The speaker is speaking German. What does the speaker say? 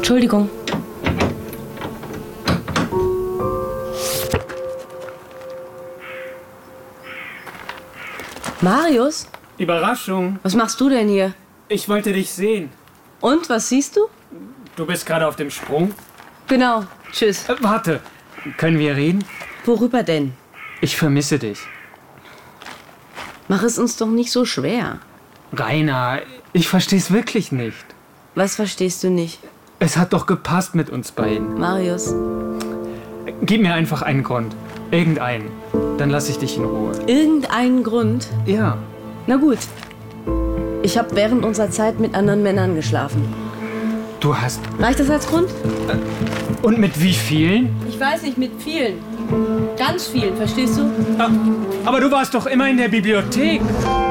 Entschuldigung. Marius? Überraschung. Was machst du denn hier? Ich wollte dich sehen. Und, was siehst du? Du bist gerade auf dem Sprung. Genau. Tschüss. Warte. Können wir reden? Worüber denn? Ich vermisse dich. Mach es uns doch nicht so schwer. Rainer, ich versteh's wirklich nicht. Was verstehst du nicht? Es hat doch gepasst mit uns beiden. Marius. Gib mir einfach einen Grund. Irgendeinen. Dann lasse ich dich in Ruhe. Irgendeinen Grund? Ja. Na gut. Ich habe während unserer Zeit mit anderen Männern geschlafen. Du hast... Reicht das als Grund? Und mit wie vielen? Ich weiß nicht, mit vielen. Ganz vielen, verstehst du? Aber du warst doch immer in der Bibliothek.